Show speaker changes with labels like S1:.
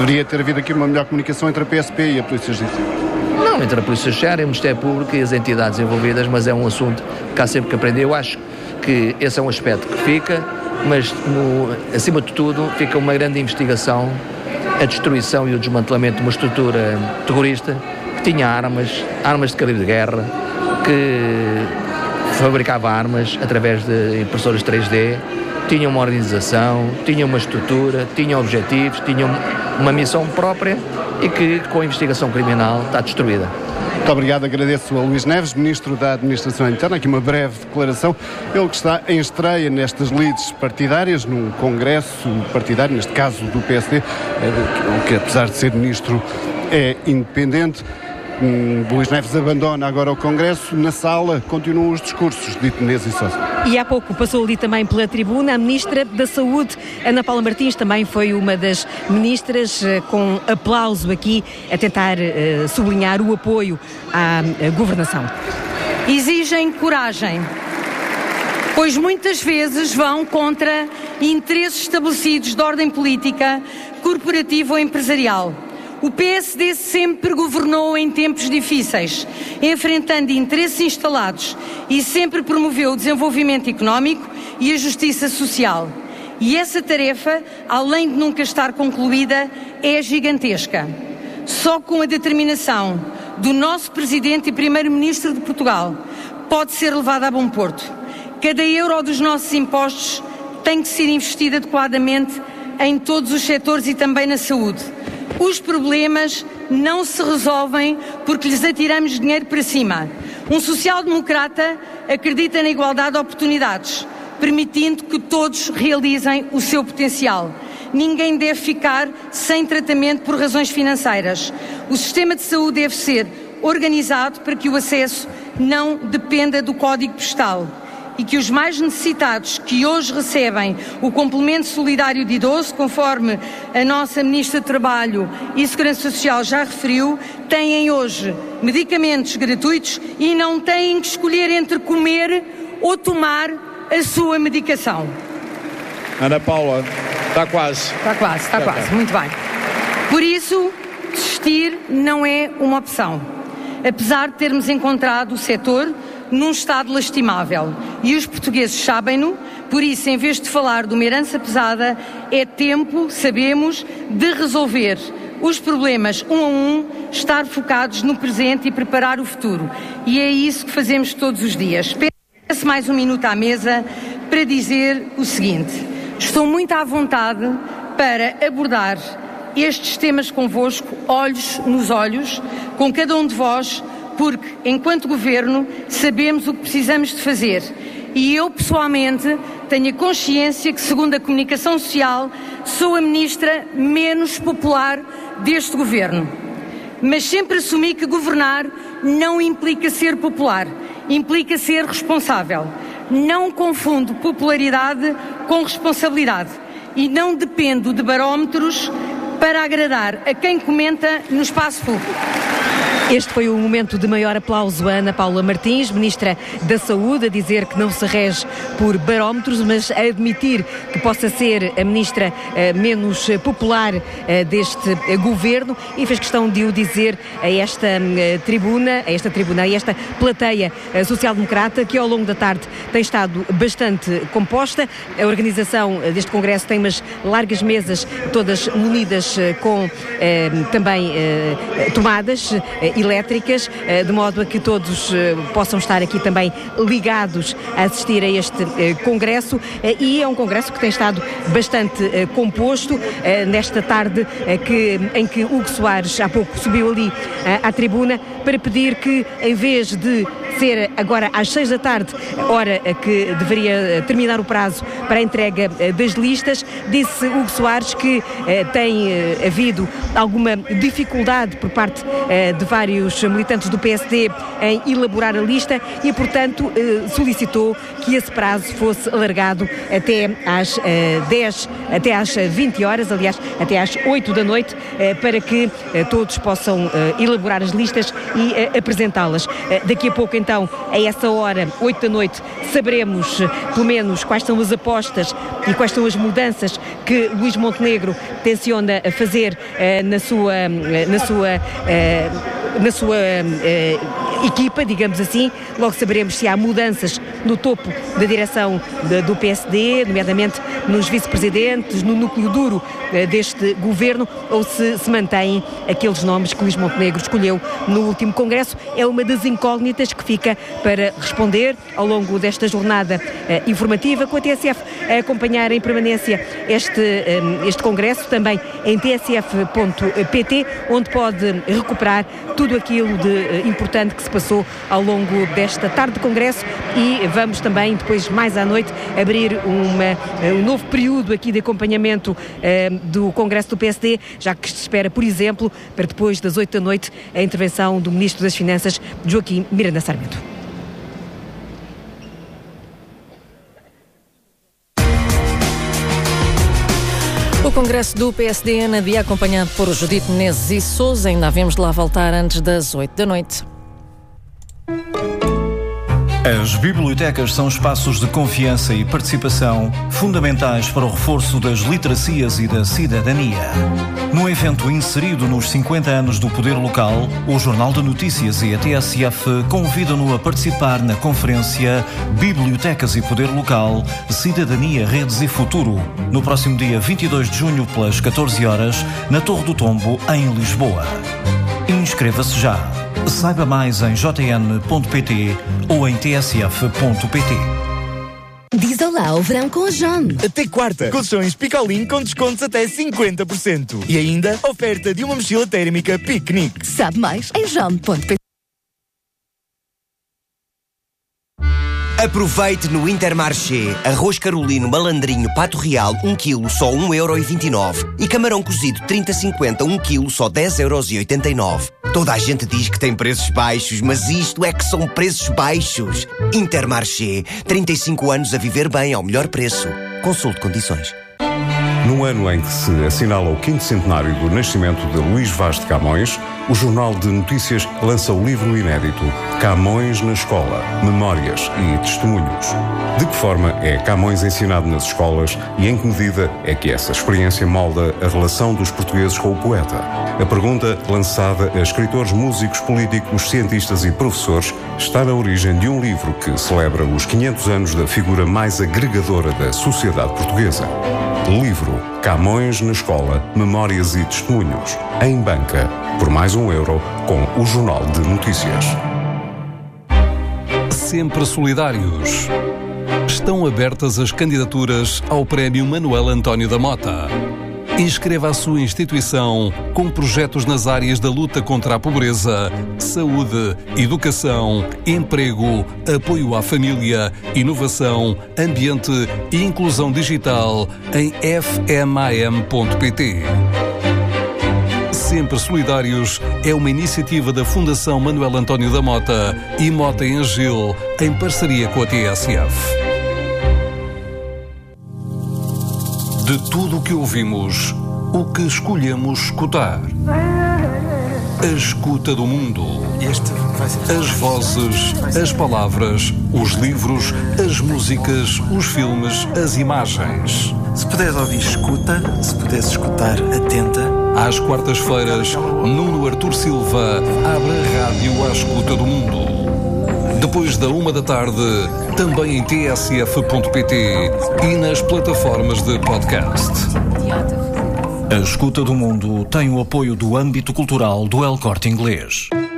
S1: Deveria ter havido aqui uma melhor comunicação entre a PSP e a Polícia Judiciária.
S2: Não, entre a Polícia Judiciária, o Ministério Público e as entidades envolvidas, mas é um assunto que há sempre que aprender. Eu acho que esse é um aspecto que fica, mas acima de tudo fica uma grande investigação, a destruição e o desmantelamento de uma estrutura terrorista que tinha armas de calibre de guerra, que fabricava armas através de impressoras 3D, tinha uma organização, tinha uma estrutura, tinha objetivos, tinha uma missão própria e que com a investigação criminal está destruída.
S1: Muito obrigado, agradeço a Luís Neves, Ministro da Administração Interna, aqui uma breve declaração. Ele que está em estreia nestas lides partidárias, num congresso partidário, neste caso do PSD, que apesar de ser Ministro é independente. Luís Neves abandona agora o Congresso. Na sala continuam os discursos de Menezes e Sousa.
S3: E há pouco passou ali também pela tribuna a Ministra da Saúde, Ana Paula Martins, também foi uma das ministras, com aplauso aqui, a tentar sublinhar o apoio à governação.
S4: Exigem coragem, pois muitas vezes vão contra interesses estabelecidos de ordem política, corporativa ou empresarial. O PSD sempre governou em tempos difíceis, enfrentando interesses instalados e sempre promoveu o desenvolvimento económico e a justiça social. E essa tarefa, além de nunca estar concluída, é gigantesca. Só com a determinação do nosso Presidente e Primeiro-Ministro de Portugal pode ser levada a bom porto. Cada euro dos nossos impostos tem que ser investido adequadamente em todos os setores e também na saúde. Os problemas não se resolvem porque lhes atiramos dinheiro para cima. Um social-democrata acredita na igualdade de oportunidades, permitindo que todos realizem o seu potencial. Ninguém deve ficar sem tratamento por razões financeiras. O sistema de saúde deve ser organizado para que o acesso não dependa do código postal e que os mais necessitados que hoje recebem o complemento solidário de idoso, conforme a nossa Ministra do Trabalho e Segurança Social já referiu, têm hoje medicamentos gratuitos e não têm que escolher entre comer ou tomar a sua medicação.
S5: Ana Paula, está quase.
S4: Está quase, muito bem. Por isso, desistir não é uma opção. Apesar de termos encontrado o setor num estado lastimável. E os portugueses sabem-no, por isso, em vez de falar de uma herança pesada, é tempo, sabemos, de resolver os problemas um a um, estar focados no presente e preparar o futuro. E é isso que fazemos todos os dias. Peço mais um minuto à mesa para dizer o seguinte: estou muito à vontade para abordar estes temas convosco, olhos nos olhos, com cada um de vós, porque, enquanto Governo, sabemos o que precisamos de fazer. E eu, pessoalmente, tenho a consciência que, segundo a Comunicação Social, sou a Ministra menos popular deste Governo. Mas sempre assumi que governar não implica ser popular, implica ser responsável. Não confundo popularidade com responsabilidade e não dependo de barómetros para agradar a quem comenta no espaço público.
S3: Este foi o momento de maior aplauso a Ana Paula Martins, Ministra da Saúde, a dizer que não se rege por barómetros, mas a admitir que possa ser a Ministra menos popular deste Governo, e fez questão de o dizer a esta tribuna, a esta plateia social-democrata, que ao longo da tarde tem estado bastante composta. A organização deste Congresso tem umas largas mesas, todas munidas com também tomadas elétricas, de modo a que todos possam estar aqui também ligados a assistir a este Congresso, e é um Congresso que tem estado bastante composto nesta tarde, em que Hugo Soares há pouco subiu ali à tribuna para pedir que, em vez de ser agora às 6 da tarde, hora que deveria terminar o prazo para a entrega das listas, disse Hugo Soares que tem havido alguma dificuldade por parte de vários militantes do PSD em elaborar a lista e, portanto, solicitou que esse prazo fosse alargado até às 10, até às 20 horas, aliás, até às 8 da noite, para que todos possam elaborar as listas e apresentá-las. Daqui a pouco, então, a essa hora, 8 da noite, saberemos pelo menos quais são as apostas e quais são as mudanças que Luís Montenegro tenciona fazer na sua equipa, digamos assim. Logo saberemos se há mudanças no topo da direção do PSD, nomeadamente nos vice-presidentes, no núcleo duro deste governo, ou se mantêm aqueles nomes que Luís Montenegro escolheu no último Congresso. É uma das incógnitas que fica para responder ao longo desta jornada informativa, com a TSF a acompanhar em permanência este Congresso, também em tsf.pt, onde pode recuperar tudo aquilo de importante que se passou ao longo desta tarde de Congresso, e vamos também depois, mais à noite, abrir um novo período aqui de acompanhamento do Congresso do PSD, já que se espera, por exemplo, para depois das 8 da noite, a intervenção do Ministro das Finanças, Joaquim Miranda Sarmento.
S6: O Congresso do PSD na dia, acompanhado por Judite Menezes e Sousa. Ainda havemos de lá voltar antes das 8 da noite.
S7: As bibliotecas são espaços de confiança e participação fundamentais para o reforço das literacias e da cidadania. Num evento inserido nos 50 anos do Poder Local, o Jornal de Notícias e a TSF convidam-no a participar na conferência Bibliotecas e Poder Local, Cidadania, Redes e Futuro, no próximo dia 22 de junho, pelas 14 horas, na Torre do Tombo, em Lisboa. Inscreva-se já. Saiba mais em jn.pt ou em tsf.pt.
S8: Diz olá ao verão com o John.
S9: Até quarta, colchões Picolin com descontos até 50%. E ainda, oferta de uma mochila térmica piquenique.
S8: Sabe mais em john.pt.
S10: Aproveite no Intermarché. Arroz carolino malandrinho pato real 1 kg só 1,29€. E camarão cozido 30-50 1 kg só 10,89€. Toda a gente diz que tem preços baixos, mas isto é que são preços baixos. Intermarché. 35 anos a viver bem ao melhor preço. Consulte condições.
S11: No ano em que se assinala o 5º centenário do nascimento de Luís Vaz de Camões, o Jornal de Notícias lança o livro inédito Camões na Escola, Memórias e Testemunhos. De que forma é Camões ensinado nas escolas e em que medida é que essa experiência molda a relação dos portugueses com o poeta? A pergunta, lançada a escritores, músicos, políticos, cientistas e professores, está na origem de um livro que celebra os 500 anos da figura mais agregadora da sociedade portuguesa. Livro Camões na Escola, Memórias e Testemunhos. Em banca, por mais €1, com o Jornal de Notícias.
S12: Sempre solidários. Estão abertas as candidaturas ao Prémio Manuel António da Mota. Inscreva a sua instituição com projetos nas áreas da luta contra a pobreza, saúde, educação, emprego, apoio à família, inovação, ambiente e inclusão digital em fmam.pt. Sempre Solidários é uma iniciativa da Fundação Manuel António da Mota e Mota em Gil, em parceria com a TSF. De tudo o que ouvimos, o que escolhemos escutar. A escuta do mundo. As vozes, as palavras, os livros, as músicas, os filmes, as imagens.
S13: Se puderes ouvir, escuta. Se puderes escutar, atenta.
S12: Às quartas-feiras, Nuno Artur Silva abre a rádio à escuta do mundo. Depois da 1 da tarde, também em tsf.pt e nas plataformas de podcast.
S7: A Escuta do Mundo tem o apoio do âmbito cultural do El Corte Inglês.